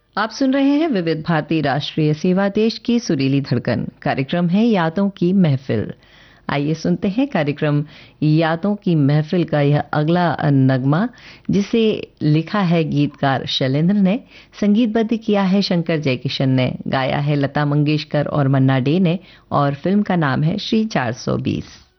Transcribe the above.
आप सुन रहे हैं विविध भारती राष्ट्रीय सेवा देश की सुरीली धड़कन। कार्यक्रम है यादों की महफिल। आइए सुनते हैं कार्यक्रम यादों की महफिल का यह अगला नगमा, जिसे लिखा है गीतकार शैलेंद्र ने, संगीतबद्ध किया है शंकर जयकिशन ने, गाया है लता मंगेशकर और मन्ना डे ने, और फिल्म का नाम है श्री 420।